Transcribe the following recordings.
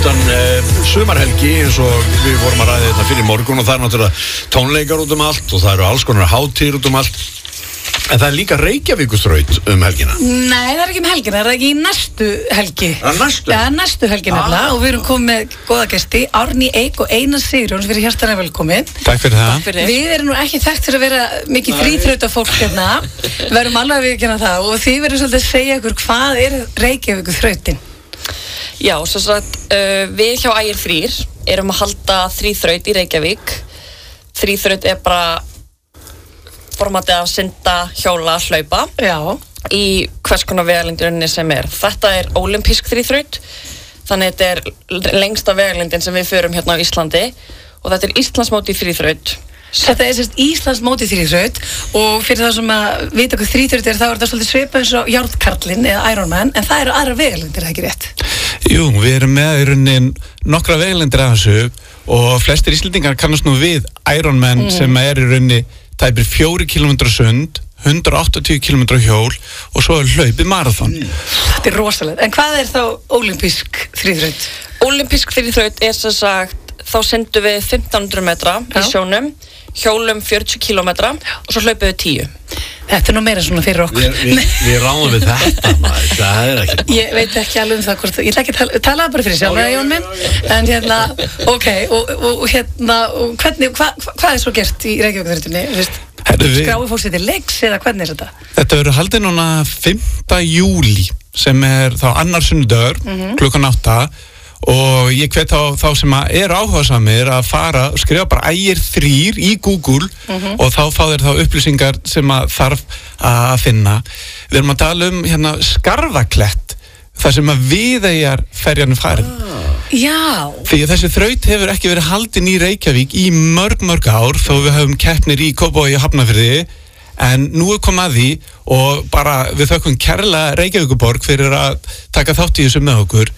Sumarhelgi eins og við vorum að ræða þetta fyrir morgun og það náttúrulega tónleikar út allt og það alls konar hátíðir út allt en það líka Reykjavíkurþraut helgina. Nei, það ekki helgina, það ekki í næstu helgi. Næstu? Ja, næstu helgi nefnilega og við erum komið með góða gesti, Árný Eik og Einar Sigurjóns, við erum hjartanlega velkomin. Takk fyrir það. Við erum nú ekki þekkt fyrir að vera mikið þríþrautafólk hérna, við erum alveg að viðurkenna það og þið verðum svolítið að segja ykkur hvað Reykjavíkurþrautin? Já, svo sagt, við hjá Ægir Þrír erum að halda þríþraut í Reykjavík. Þríþraut bara formatið að synda, hjóla, hlaupa. Já. Í hvers konar vegalengdinni sem Þetta ólympísk þríþraut, þannig þetta lengsta vegalengdin sem við förum hérna á Íslandi og þetta Íslandsmót í þríþraut. Þetta sérst Íslandsmót í þríþraut og fyrir það sem að vita hvað þríþraut þá þetta svolítið svipað eins og Járnkarlinn eða Ironman en það aðra vegalengdir, ekki rétt? Jú, við erum með í rauninni nokkra vegalengdir af þessu og flestir Íslendingar kannast nú við Ironman sem í rauninni tæpir 4 km sund, 180 km hjól og svo hlaupið marathon. Þetta rosalegt. En hvað þá ólympísk þríþraut? Ólympísk þríþraut sem sagt, þá syndum við 1500 metra í sjónum, hjólum 40 km og svo hlaupum við 10. Þetta nú meira svona fyrir okkur. Við ráðum við þetta, maður, það ekki. Ég veit ekki alveg það hvort, ég ætla ekki að tala bara fyrir sjálf, Jón minn, en hérna, ok, og hérna, og hvernig, hvað svo gert í Reykjavíkurþrautinni, skráir fólk sér til leiks eða hvernig þetta? Þetta verður haldið núna 5. júlí sem þá annar sunnudagur, klukkan 8 og ég hvet þá sem áhugasamir að fara og skrifa bara Ægir Þrír í Google og þá fá þeir þá upplýsingar sem þarf að finna. Við erum að tala hérna Skarfaklett, þar sem Viðeyjar ferjan farin. Já. Því að þessi þraut hefur ekki verið haldin í Reykjavík í mörg ár þó við höfum keppnir í Kópavogi og Hafnarfirði en nú komið að því og bara við þökkum kærlega Reykjavíkurborg fyrir að taka þátt í þessu með okkur.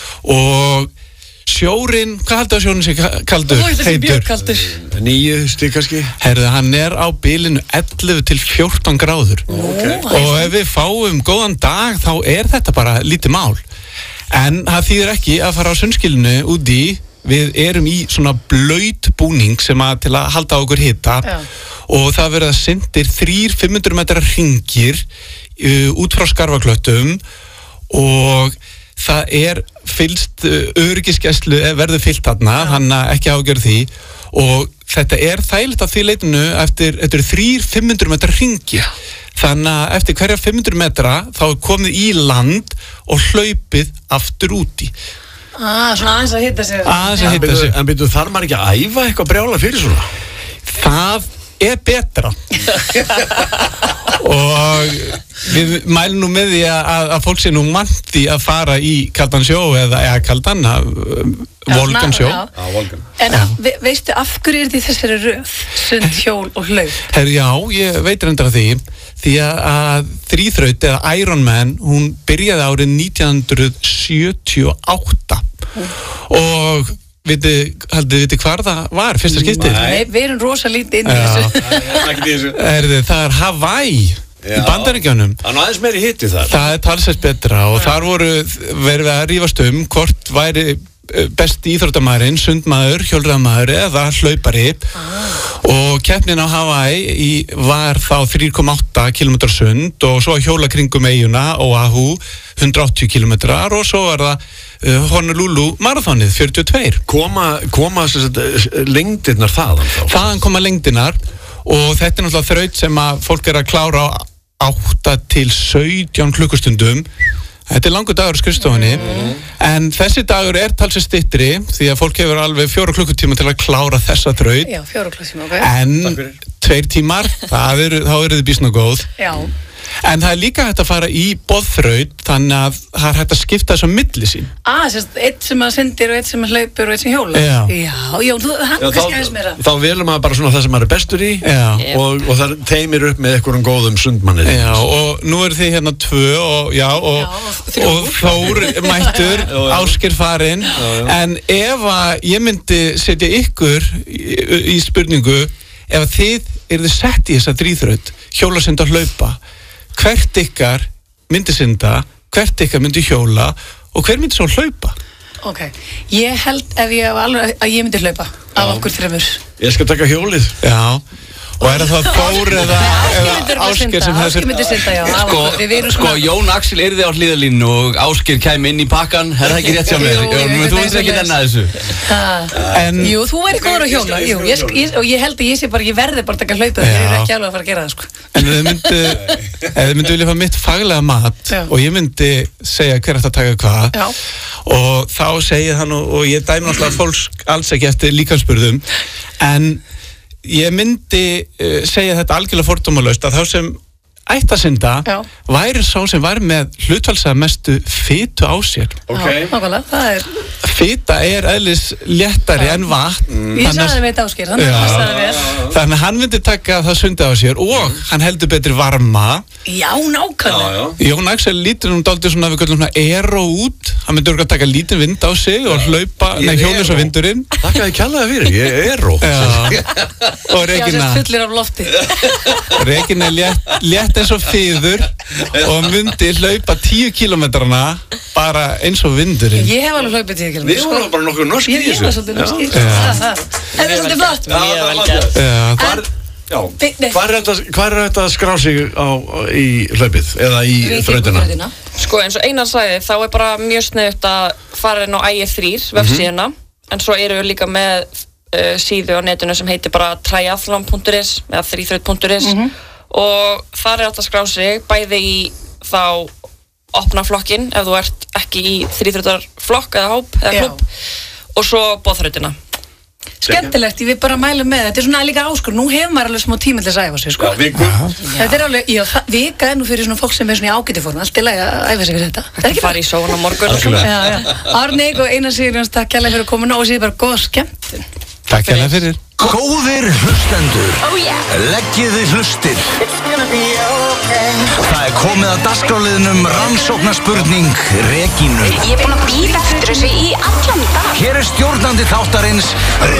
Og sjórinn, hvað heldur að sjórinn sé kaldur? Þessi björkaldur. 9 stig kannski? Herðu, hann á bilinu 11 til 14 gráður. Og ef við fáum góðan dag þá þetta bara lítið mál. En það þýðir ekki að fara á sundskilinu úti. Við erum í svona blaut búning sem til að halda okkur hita. Og það verða syndir 3 500 metra hringir út frá Skarfaklöttum og það fylgst öryggisgæslu verður fylgt þarna, þannig ekki ágjörð því og þetta þægilegt af því leitinu eftir 3 500 metra hringir þannig að eftir hverja 500 metra þá komið í land og hlaupið aftur úti. Svona aðeins að hitta sig. En byrju, þarf maður ekki að æfa eitthvað brjála fyrir svona? Það betra og við mælum nú með því að fólk sé nú mann því að fara í kaldan sjó eða kaldan volgan sjó. En veistu af hverju því þessari röð sund, hjól og hlaup? Já, ég veit reyndar því að þríþraut eða Ironman hún byrjaði árið 1978 og haldið þið hvar það var fyrsta skiptið? Nei, við erum rosa lítið inn í þessu. Það Hawaii í Bandaríkjunum. Það aðeins meiri hitti þar. Það talsvert betra og þar verið að rífast hvort væri besti íþróttamaðurinn, sundmaður, hjólreiðamaður eða hlaupari og keppnin á Hawaii var þá 3,8 km sund og svo hjóla kringum eyjuna Oahu 180 km og svo var það Honolulu marathonið 42. Koma lengdirnar þaðan þá? Þaðan koma lengdirnar og þetta náttúrulega þraut sem að fólk að klára á 8 til 17 klukkustundum. Þetta langur dagur á skrifstofunni en þessi dagur talsvert styttri því að fólk hefur alveg 4 klukkutíma til að klára þessa þraut. Já, 4 klukkutíma, ok. En 2 tímar, þá eru þið býsna góð. Já. En það líka hægt að fara í boðþraut þannig að það hægt að skipta þessu á milli sín. Eitt sem að syndir og eitt sem að hlaupur og eitt sem hjóla. Já, hann kannski aðeins meira. Þá velum maður bara svona það sem maður bestur í og það teimir upp með einhverjum góðum sundmanni. Já, og nú þið hérna 2 og Þór mættur, Ásgeir farinn. En ef að ég myndi setja ykkur í spurningu, ef þið eruð sett í þessa þríþraut, hjólasynda og hlaupa, hvert ykkar myndi synda, hvert ykkar myndi hjóla og hver myndi svo hlaupa? Ok, ég held ef ég alveg að ég myndi hlaupa af okkur þremur. Ég skal taka hjólið. Já. Og það Þór eða Ásgeir sem Ásgeir myndi synda, já. Sko, Jón Axel yrði á hliðarlínu og Ásgeir kæmi inn í pakkan. Er það ekki rétt hjá mér? Þú myndir ekki nenna þessu. Jú, þú væri góður að hjóla. Jú, og ég held að ég sé bara, ég verði bara að taka hlaupið. Ég er ekki alveg að fara að gera það, sko. En ef þið myndi vilja fá mitt faglega mat og ég myndi segja hver ætti að taka hvað og þá segið hann og ég dæmi náttúrulega fólk alls ekki eftir líkamsburðum en ég myndi segja þetta algjörlega fordómalaust að þá sem ætti að synda væri sá sem var með hlutfallslega mestu fitu á sér. Nákvæmlega, það er... Fita er eðlis léttari en vatn. Ég sagði það við Ásgeir, þannig að það sagði vel. Þannig að hann myndi taka það sundið á sér og hann heldur betri varma. Já, nákvæmlega. Jón Axel lítur dálítið svona við köllum svona aero út. Hann myndi örgulega taka lítinn vind á sig og hlaupa, hjólis á vindurinn. Þakka þið kjallaði fyrir, ég er aero. Og Regína. Já, sem fullir af lofti. Regína létt eins og fiður og myndi hlaupa 10 kilometrana bara eins og vindurinn. Ég hef alveg hlaupið 10 kilometra. Við vorum bara nokkuð norsk í þessu. Ég var svolítið norsk í þessu. En það er svolítið flott. Mjög vel gert. Hvað er þetta að skrá sig í hlaupið eða í þrautina? Sko eins og Einar sagði þá er bara mjög sniðugt að fara inn á IF3 vefsíðuna en svo eru við líka með síðu á netinu sem heitir bara triathlon.is eða þríþraut.is og þar er alltaf að skrá sig bæði í þá opna flokkin ef þú ert ekki í þríþrautarflokk eða hóp eða klubb og svo boðþrautina. Skemmtilegt, ég vil bara mæla með þetta er svona líka áskur, nú hefur maður alveg smá tíma til þess að æfa sig, sko. Þetta er alveg, vika er nú fyrir svona fólk sem er svona í ágætiform, allt í lagi að æfa sig fyrir þetta. Það er ekki fara í sóun á morgun. Árník og Einar Sigurjóns, takk kærlega fyrir að koma og séð bara góða skemmtun. Takk kærlega fyrir. Góðir hlustendur, leggið þið hlustir. Það er komið að dagskrárliðnum rannsóknarspurning Regínu. Ég er búin að bíða eftir þessu í allan dag. Hér er stjórnandi þáttarins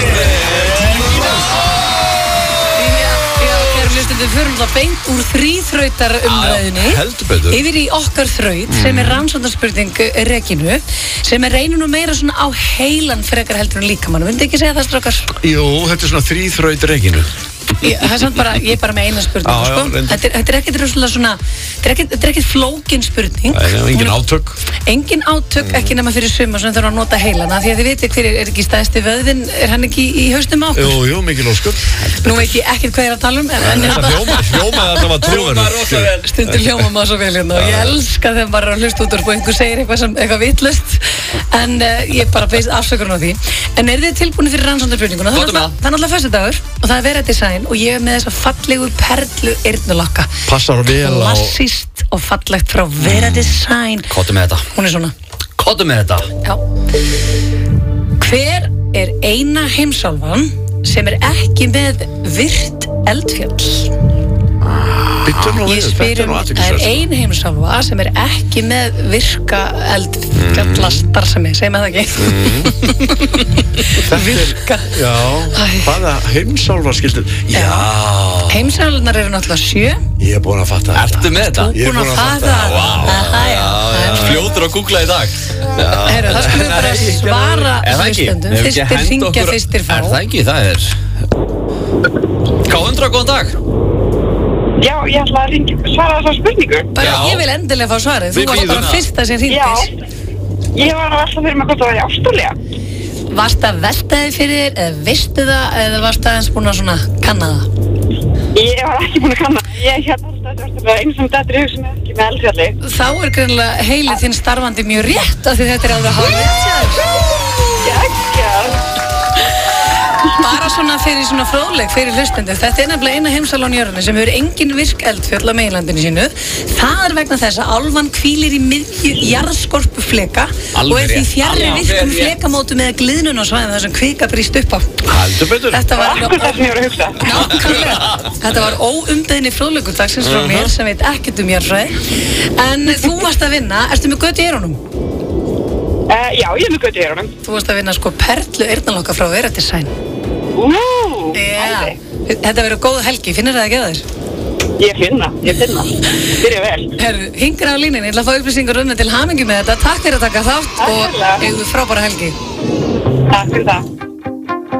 Við förum það beint úr þríþrautarumræðinni yfir í okkar þraut sem er rannsóknarspurning Regínu sem er reynum nú meira svona á heilan frekar heldur en líkamann. Myndi ekki segja það, strákar? Jú, þetta er svona þríþraut Regínu. Það er samt bara, ég er bara með eina spurning, sko. Þetta er ekkert svona, þetta er ekkert flókin spurning. Engin átök. Engin átök, ekki nema fyrir suma sem þurfa að nota heilana, því að þið veitir hver er ekki stæðsti vöðvinn, er hann ekki í hausnum á okkur? Jú, mikil ósköp. Nú veit ég ekkert hvað ég er að tala um, hljómaði þetta var trúverðugt. Stundur hljóma maður svo vel hérna og ég elska þegar bara að hlusta út úr og einhver segir eitthvað vitlaust, en ég bara beist afsökurinn á því. En eru þið tilbúinir fyrir rannsóknarspurninguna? Það er náttúrulega föstudagur og það er Vera Design og ég er með þessa fallegu perlu eyrnalokka. Passar vel á... Klassískt og fallegt frá Vera Design. Kottu með þetta. Hún er svona. Kottu með þetta. Já. Hver er eina heimsálfan sem er ekki með virt eldfjall? Ég spyr það er ein heimsálfa sem er ekki með virka eldfjallastarfsemi, segir maður það ekki? Virka. Já, hvaða heimsálfa skildur? Já. Heimsálfarnar eru náttúrulega 7. Ég er búin að fatta þetta. Ertu með þetta? Ég er búin að fatta. Fljótur að googla í dag. Herru, það skulum bara svara hlustendum. Fyrstir hringja, fyrstir fá. Er það ekki? Það er... K100, góðan dag. Já, ég ætla að svara þessa spurningu. Bara ég vil endilega fá svarið. Þú varst bara fyrsta sem hringdi. Já, ég var að velta fyrir mig hvort það var í Ástralía. Varst það veltaði fyrir þér, eða veistu það, eða varst það eins búin að svona kanna það? Ég var ekki búin að kanna það. Ég alltaf einu sem dættur í hugsun ekki með eldfjalli. Þá er greinilega heilið þinn starfandi mjög rétt af því þetta er alveg hálfrétt. Bara svona fyrir svona fróðleik fyrir hlustendur. Þetta er nefnilega eina heimsálfa á jörðinni sem hefur engin virk eldfjöll á meginlandinu sínu. Það er vegna þess að álfan hvílir í miðju jarðskorpufleka og er því fjarri virkum flekamótum eða gliðnun á svæðum þar sem kvika brýst upp á. Heldur betur. Þetta var akkur það sem ég var að hugsa. Nákvæmlega. Þetta var óumbeðni fróðleikur dagsins frá mér sem veit ekkert jarðfræði. En þú varst að vinna, ertu með götu í eyrunum? Já, ég er með götu í eyrunum. Þú varst að vinna sko perlu eyrnalokka frá Vera Design. Æði. Þetta verður góð helgi, finnir það ekki að þér? Ég finna. Byrja vel. Herru, hingra á línunni, ég ætla að fá upplýsingar þetta til hamingju með þetta. Takk fyrir að taka þátt og eigðu frábæra helgi. Takk fyrir það.